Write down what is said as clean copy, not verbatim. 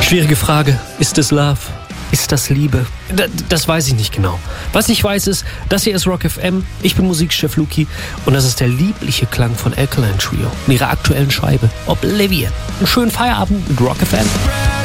Schwierige Frage. Ist es Love? Ist das Liebe? Das weiß ich nicht genau. Was ich weiß ist, das hier ist Rock FM, ich bin Musikchef Luki und das ist der liebliche Klang von Alkaline Trio und ihrer aktuellen Scheibe Oblivion. Einen schönen Feierabend mit Rock FM.